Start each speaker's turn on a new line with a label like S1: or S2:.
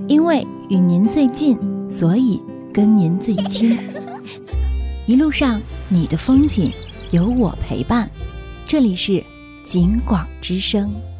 S1: 因为与您最近，所以跟您最亲。一路上你的风景有我陪伴，这里是景广之声。